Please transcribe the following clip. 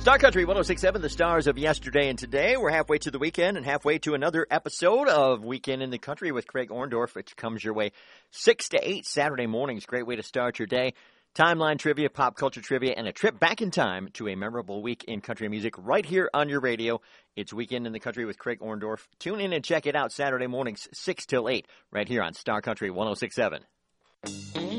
Star Country 106.7, the stars of yesterday and today. We're halfway to the weekend and halfway to another episode of Weekend in the Country with Craig Orndorff, which comes your way 6 to 8 Saturday mornings. Great way to start your day. Timeline trivia, pop culture trivia, and a trip back in time to a memorable week in country music right here on your radio. It's Weekend in the Country with Craig Orndorff. Tune in and check it out Saturday mornings 6 till 8 right here on Star Country 106.7.